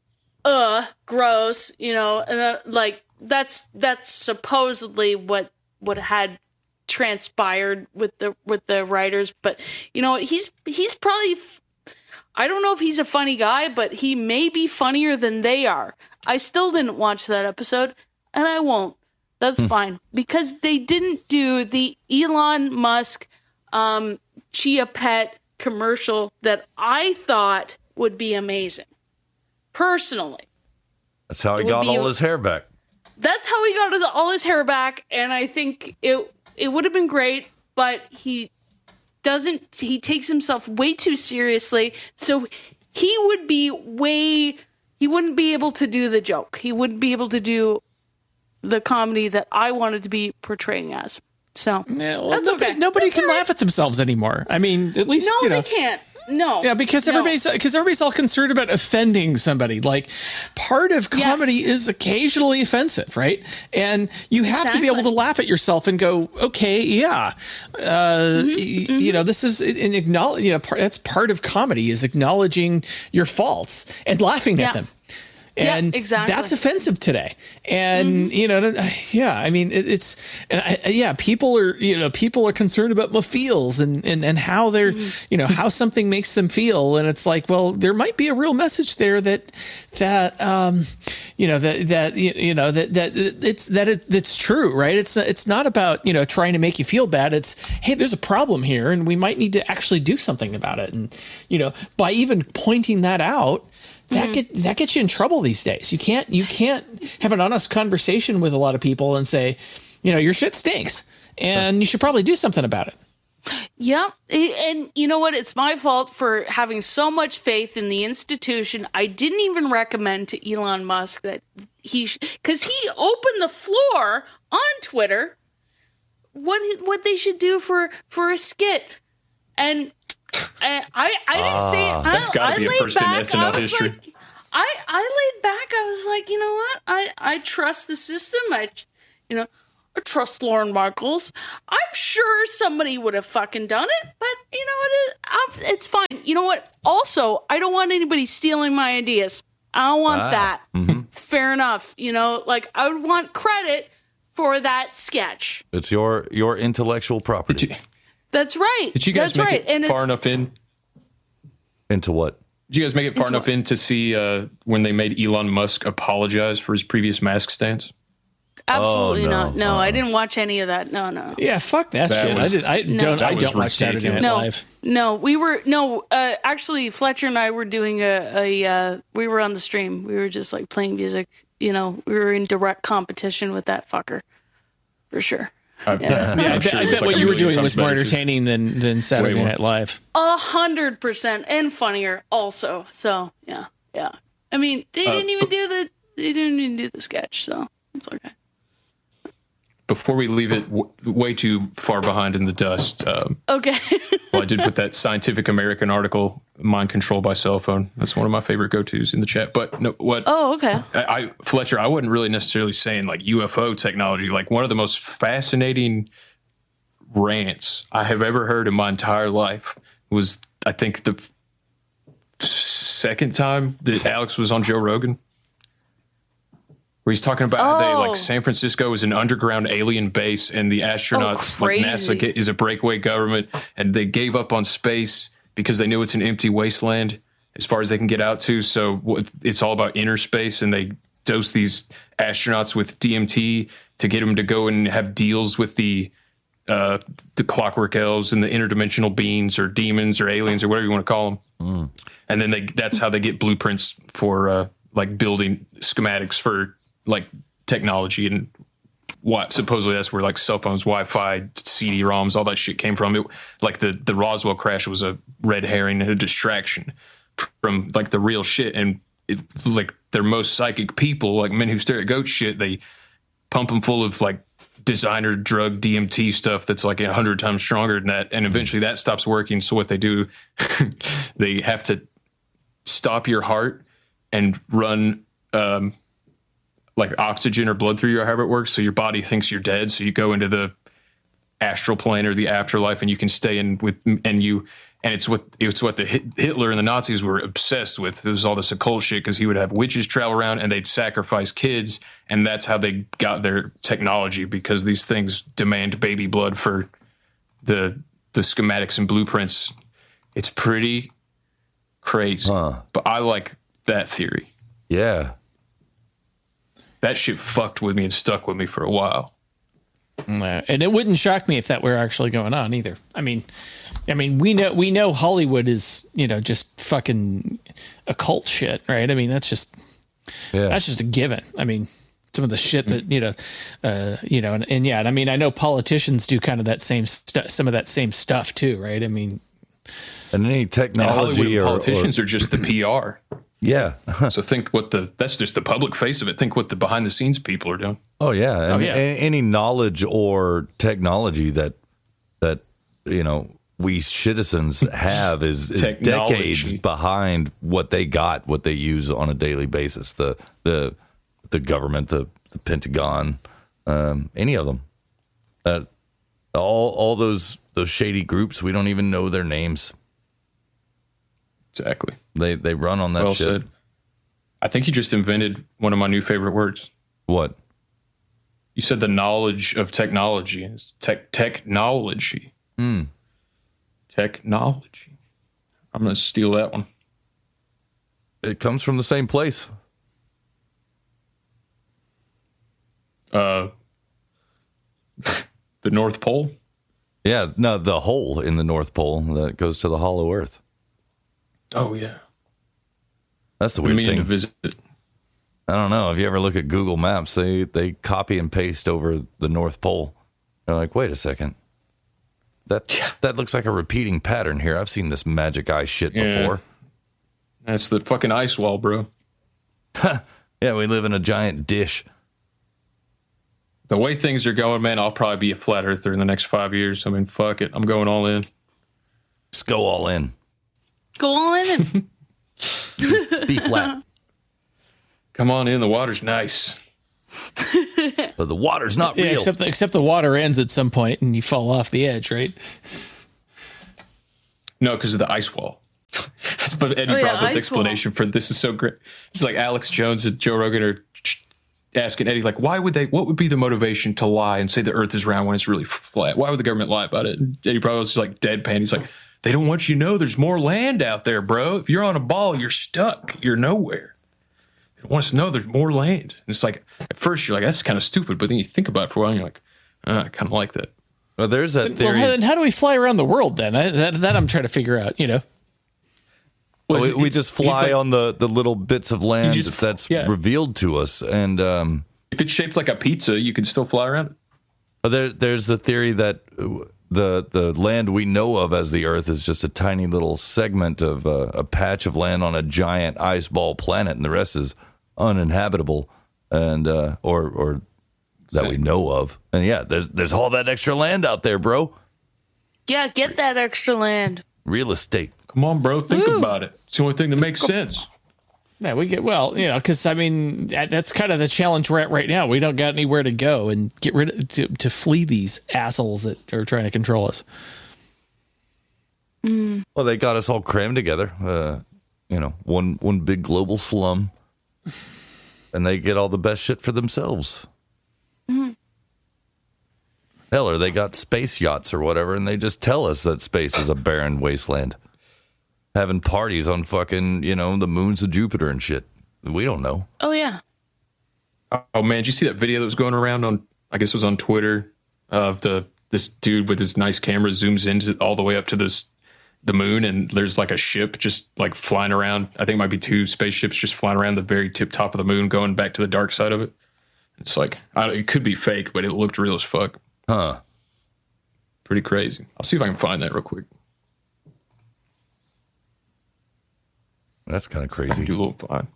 Uh, gross. You know, and then, like that's that's supposedly what what had transpired with the with the writers. But you know, he's he's probably. F- I don't know if he's a funny guy, but he may be funnier than they are. I still didn't watch that episode, and I won't. That's fine, because they didn't do the Elon Musk um, Chia Pet commercial that I thought would be amazing. Personally, That's how he It would got be- all his hair back. that's how he got his, all his hair back, and I think it it would have been great, but he doesn't. He takes himself way too seriously, so he would be way. He wouldn't be able to do the joke. He wouldn't be able to do the comedy that I wanted to be portraying as. So Yeah, well, that's nobody, okay. nobody That's can all right. laugh at themselves anymore. I mean, at least No, you know. they can't. No. Yeah, because No. everybody's because everybody's all concerned about offending somebody. Like, part of comedy Yes. is occasionally offensive, right? And you have to be able to Exactly. laugh at yourself and go, okay, yeah, uh, Mm-hmm. y- you know, this is an acknowledge. You know, part, that's part of comedy is acknowledging your faults and laughing Yeah. at them. Yeah, And exactly. that's offensive today. And, you know, yeah, I mean, it, it's, and I, yeah, people are, you know, people are concerned about my feels and, and, and how they're, you know, how something makes them feel. And it's like, well, there might be a real message there that, that, um, you know, that, that, you you know, that, that it's, that it, that's true, right? It's, it's not about, you know, trying to make you feel bad. It's, hey, there's a problem here and we might need to actually do something about it. And, you know, by even pointing that out, that get that gets you in trouble these days. You can't you can't have an honest conversation with a lot of people and say, you know, your shit stinks and you should probably do something about it. Yep. And you know what? It's my fault for having so much faith in the institution. I didn't even recommend to Elon Musk that he, because he opened the floor on Twitter what what they should do for, for a skit. And I I, I didn't ah, say it. That's got to be a first back, in S N L history. Like, I, I laid back. I was like, you know what? I, I trust the system. I, you know, I trust Lorne Michaels. I'm sure somebody would have fucking done it, but you know what? It, it's fine. You know what? Also, I don't want anybody stealing my ideas. I don't want ah, that. Mm-hmm. It's fair enough. You know, like I would want credit for that sketch. It's your your intellectual property. You, That's right. Did you guys That's make right. it and far enough in? Into what? Did you guys make it far Into enough what? in to see uh, when they made Elon Musk apologize for his previous mask stance? Absolutely oh, no. not. No, uh, I didn't watch any of that. No, no. Yeah, fuck that, that shit. Was, I did. I no. don't. I was don't watch Saturday Night no, Live. No, we were no. Uh, actually, Fletcher and I were doing a. a uh, we were on the stream. We were just like playing music. You know, we were in direct competition with that fucker, for sure. I, Yeah. Yeah, I bet, sure I it was bet like what a you were million doing was times more better, 'cause- entertaining than than Saturday more. Night Live. A hundred percent, and funnier also. So yeah, yeah. I mean, they Uh, didn't even do the. They didn't even do the sketch, so it's okay. Before we leave it w- way too far behind in the dust, um, Okay. well, I did put that Scientific American article, "Mind Control by Cell Phone." That's one of my favorite go-tos in the chat. But no, what? Oh, okay. I, I Fletcher, I wasn't really necessarily saying like U F O technology. Like one of the most fascinating rants I have ever heard in my entire life was, I think, the f- second time that Alex was on Joe Rogan, where he's talking about how they, Oh. like, San Francisco is an underground alien base and the astronauts, Oh, like crazy. NASA, get, is a breakaway government, and they gave up on space because they knew it's an empty wasteland as far as they can get out to. So what- it's all about inner space, and they dose these astronauts with D M T to get them to go and have deals with the uh, the clockwork elves and the interdimensional beings or demons or aliens or whatever you want to call them. Mm. And then they that's how they get blueprints for uh, like building schematics for like technology, and what supposedly that's where like cell phones, Wi-Fi, C D ROMs, all that shit came from. It, like the the Roswell crash was a red herring and a distraction from like the real shit. And it, like their most psychic people, like men who stare at goat shit, they pump them full of like designer drug D M T stuff that's like a hundred times stronger than that, and eventually that stops working. So what they do, they have to stop your heart and run um, like oxygen or blood through your, however it works, so your body thinks you're dead. So you go into the astral plane or the afterlife, and you can stay in with and you. And it's what it's what the Hitler and the Nazis were obsessed with. It was all this occult shit because he would have witches travel around and they'd sacrifice kids, and that's how they got their technology, because these things demand baby blood for the the schematics and blueprints. It's pretty crazy, Huh. but I like that theory. Yeah. That shit fucked with me and stuck with me for a while. Uh, and it wouldn't shock me if that were actually going on either. I mean, I mean, we know we know Hollywood is, you know, just fucking occult shit, right? I mean, that's just Yeah. that's just a given. I mean, some of the shit that you know, uh, you know, and, and yeah, and I mean, I know politicians do kind of that same stu- some of that same stuff too, right? I mean, And any And technology Hollywood or, politicians or are just the P R. yeah. So think what the that's just the public face of it. Think what the behind the scenes people are doing. Oh yeah, and Oh, yeah. a- any knowledge or technology that that you know we citizens have is, is Technology. decades behind what they got, what they use on a daily basis. The the the government, the, the Pentagon, um, any of them, uh, all all those those shady groups. We don't even know their names. Exactly. They they run on that Well shit. said. I think you just invented one of my new favorite words. What? You said the knowledge of technology. It's tech technology. Mm. Technology. I'm going to steal that one. It comes from the same place. Uh, the North Pole. Yeah, no, the hole in the North Pole that goes to the hollow Earth. Oh yeah. That's the We weird mean thing. to visit. I don't know. If you ever look at Google Maps, they, they copy and paste over the North Pole. They're like, wait a second. that that looks like a repeating pattern here. I've seen this magic eye shit Yeah. before. That's the fucking ice wall, bro. Yeah, we live in a giant dish. The way things are going, man, I'll probably be a flat earther in the next five years. I mean, fuck it. I'm going all in. Just go all in. Go all in and Be flat. Come on in. The water's nice. But the water's not Yeah, real. except the, except the water ends at some point and you fall off the edge, right? No, because of the ice wall. But Eddie Oh, yeah, Bravo's ice explanation for this is so great. It's like Alex Jones and Joe Rogan are asking Eddie, like, why would they, what would be the motivation to lie and say the earth is round when it's really flat? Why would the government lie about it? And Eddie Bravo's just like deadpan. He's like, they don't want you to know there's more land out there, bro. If you're on a ball, you're stuck. You're nowhere. They don't want us to know there's more land. And it's like, at first you're like, that's kind of stupid. But then you think about it for a while and you're like, oh, I kind of like that. Well, there's that Well, theory. how, then how do we fly around the world then? I, that, that I'm trying to figure out, you know? Well, we, it's- we it's- just he's fly like- on the, the little bits of land You just- that's yeah. revealed to us. And um, If it's shaped like a pizza, you can still fly around it. there, there's the theory that the the land we know of as the Earth is just a tiny little segment of uh, a patch of land on a giant ice ball planet, and the rest is uninhabitable, and uh, or or that we know of. And yeah, there's there's all that extra land out there, bro. yeah, get that extra land. Real estate. Come on, bro. Think Woo. about it. It's the only thing that makes sense. Yeah, we get, well, you know, because I mean, that, that's kind of the challenge we're at right now. We don't got anywhere to go and get rid of, to, to flee these assholes that are trying to control us. Well, they got us all crammed together. Uh, you know, one one big global slum, and they get all the best shit for themselves. Hell, or they got space yachts or whatever, and they just tell us that space is a barren wasteland, having parties on fucking, you know, the moons of Jupiter and shit. We don't know. Oh yeah. Oh man, did you see that video that was going around on? I guess it was on Twitter of the this dude with his nice camera zooms into all the way up to this the moon, and there's like a ship just like flying around. I think it might be two spaceships just flying around the very tip top of the moon, going back to the dark side of it. It's like I don't, it could be fake, but it looked real as fuck. Huh. Pretty crazy. I'll see if I can find that real quick. That's kind of Do crazy. a little find.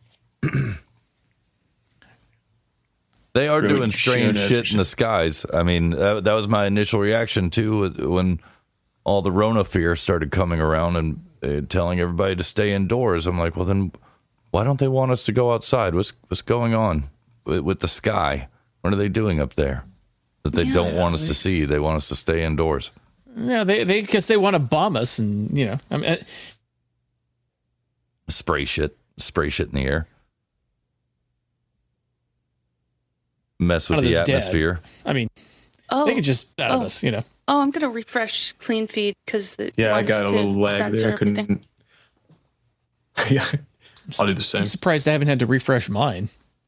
They are Really doing strange shit shit at- in the skies. I mean, that, that was my initial reaction too when all the Rona fear started coming around and uh, telling everybody to stay indoors. I'm like, well, then why don't they want us to go outside? What's what's going on with, with the sky? What are they doing up there that they Yeah, don't want us to see? They want us to stay indoors. Yeah, they they because they want to bomb us, and you know, I mean, Spray shit, spray shit in the air, mess with None of the this dead. atmosphere. I mean, Oh. they could just out of Oh. us, you know. Oh, I'm gonna refresh Clean Feed because it Yeah, I wants got a to little lag censor there. I couldn't. everything. Yeah, I'll do the same. I'm surprised I haven't had to refresh mine.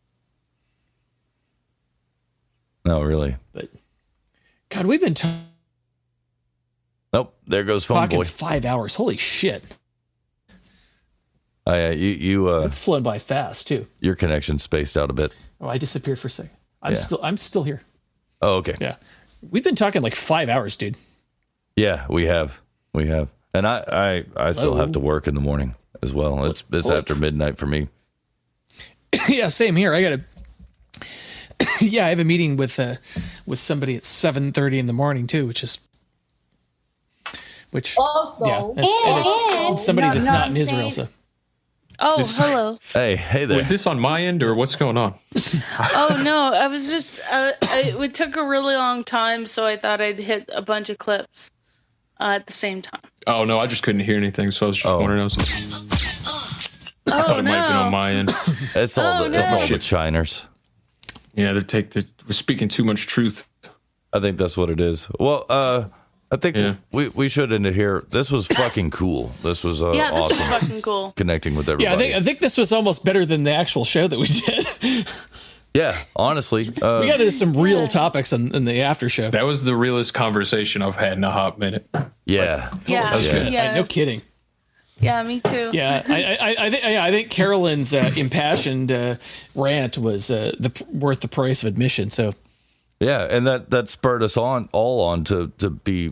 No, really. But God, we've been t- Nope. There goes phone talking boy. five hours. Holy shit, Oh, yeah, you you uh, it's flown by fast too. your connection spaced out a bit. Oh, I disappeared for a second. I'm Yeah. still I'm still here. Oh, okay. Yeah, we've been talking like five hours, dude. Yeah, we have, we have, and I, I, I still Hello? have to work in the morning as well. It's it's Hello? after midnight for me. Yeah, same here. I got to. Yeah, I have a meeting with uh, with somebody at seven thirty in the morning too, which is which. Also, yeah, it's, and it's, it's somebody No, that's no, not in I'm Israel. saying- So Oh, This- hello. Hey, hey there. Was this on my end or what's going on? Oh no, I was just. Uh, I, it took a really long time, so I thought I'd hit a bunch of clips uh, at the same time. Oh no, I just couldn't hear anything, so I was just Oh. wondering. I, was like, I Oh thought it might have been on no. my end. It's all Oh, the, it's no. all the Chiners. Yeah, they take the, we're speaking too much truth. I think that's what it is. Well, uh, I think Yeah. we we should end it here. This was fucking cool. This was uh, Yeah, this awesome. was fucking cool. Connecting with everybody. yeah, I think I think this was almost better than the actual show that we did. yeah, honestly, uh, We got into some real topics in, in the after show. That was the realest conversation I've had in a hot minute. yeah, Yeah, was good. yeah, Uh, no kidding. yeah, me too. Yeah, I, I, I think yeah, I think Carolyn's uh, impassioned uh, rant was uh, the worth the price of admission. So yeah, and that that spurred us on all on to to be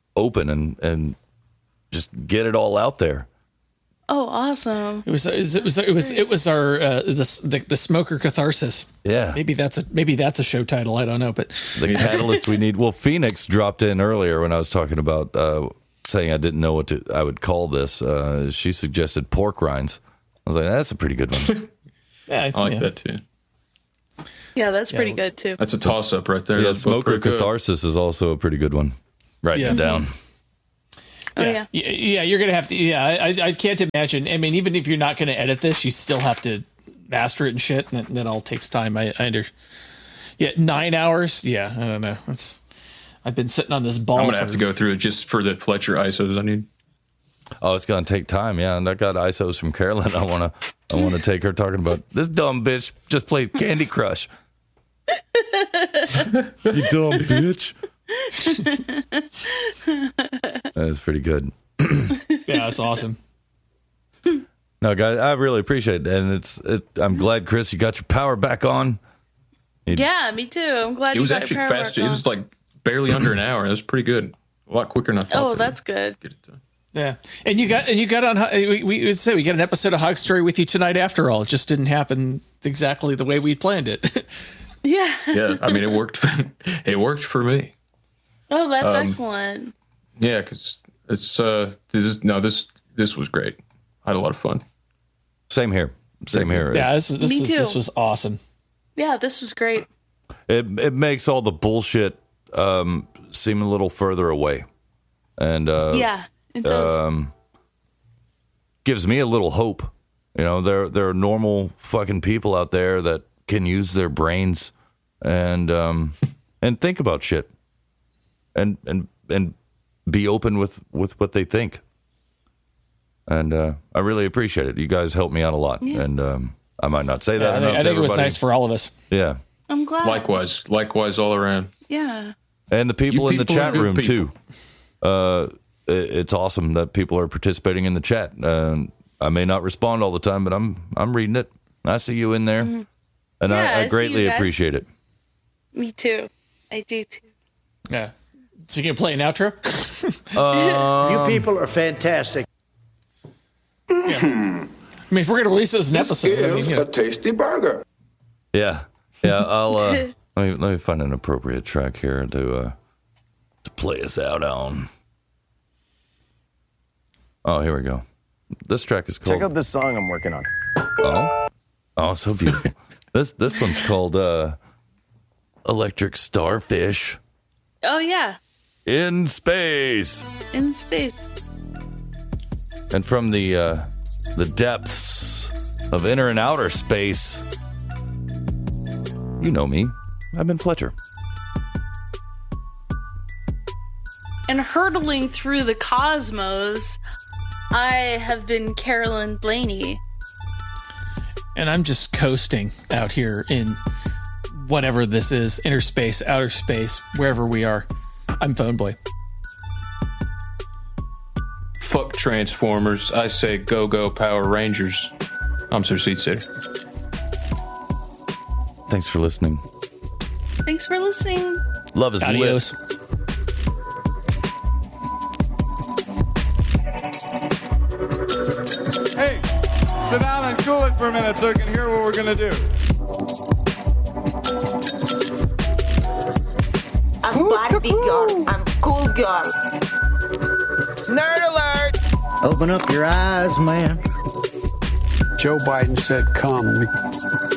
open and and just get it all out there. Oh, awesome! It was it was it was it was, it was our uh, the, the the smoker catharsis. Yeah, Maybe that's a maybe that's a show title. I don't know, but the catalyst we need. Well, Phoenix dropped in earlier when I was talking about uh, saying I didn't know what to I would call this. Uh, she suggested pork rinds. I was like, that's a pretty good one. yeah, I like yeah. that too. Yeah, that's Yeah. pretty good too. That's a toss up right there. Yeah, That's both smoker pretty good. catharsis is also a pretty good one. Writing Yeah. it down. Oh yeah. yeah, yeah. You're gonna have to. Yeah, I, I can't imagine. I mean, even if you're not gonna edit this, you still have to master it and shit, and that, that all takes time. I, I under. Yeah, nine hours. Yeah, I don't know. That's. I've been sitting on this ball. I'm gonna for, have to go through it just for the Fletcher I S Os I need. Oh, it's gonna take time, yeah. And I got I S Os from Carolyn. I wanna, I wanna take her talking about this dumb bitch just played Candy Crush. You dumb bitch. That was pretty good. Yeah, that's awesome. No, guys, I really appreciate it, and it's. It, I'm glad, Chris, you got your power back on. Yeah, me too. I'm glad It you was got actually your power fast. back It on. was like barely under an hour. It was pretty good. A lot quicker than I thought. Oh, they would that's good. Get it done. Yeah, and you got and you got on. We we would say we got an episode of Hog Story with you tonight. After all, it just didn't happen exactly the way we planned it. Yeah. Yeah, I mean, it worked. It worked for me. Oh, that's Um, excellent. Yeah, because it's uh, this is, no, this this was great. I had a lot of fun. Same here. Same here. yeah, this is this Me was too. this was awesome. Yeah, this was great. It it makes all the bullshit um, seem a little further away, and uh, Yeah, it does. um, gives me a little hope. You know, there there are normal fucking people out there that can use their brains and um, and think about shit, and and and be open with, with what they think. And uh, I really appreciate it. You guys helped me out a lot, Yeah. and um, I might not say that I enough think, I to think it was everybody. nice for all of us. Yeah. I'm glad. Likewise, likewise, all around. Yeah. And the people You in the people are chat good room people. too. Uh, it- it's awesome that people are participating in the chat. Uh, I may not respond all the time, but I'm I'm reading it. I see you in there, and Yeah, I, I I see greatly you guys. appreciate it. Me too. I do too. Yeah. So you can play an outro. You people are fantastic. Yeah. I mean, if we're gonna release this as an episode, I mean, Is you know, a tasty burger. Yeah, yeah. I'll uh, let me let me find an appropriate track here to uh, to play us out on. Oh, here we go. This track is called. Check out this song I'm working on. Oh, oh, so beautiful. this this one's called uh, "Electric Starfish Oh yeah. in Space," In space. and from the uh, the depths of inner and outer space. You know me. I've been Fletcher. And hurtling through the cosmos, I have been Carolyn Blaney. and I'm just coasting out here in whatever this is, inner space, outer space, wherever we are. I'm Phone Boy. Fuck Transformers. I say go go Power Rangers. I'm Sir Seat City. Thanks for listening. Thanks for listening. Love is Adios. lit. Hey, sit down and cool it for a minute so I can hear what we're gonna do. I'm Barbie girl. I'm cool girl. Nerd alert! Open up your eyes, man. Joe Biden said, come.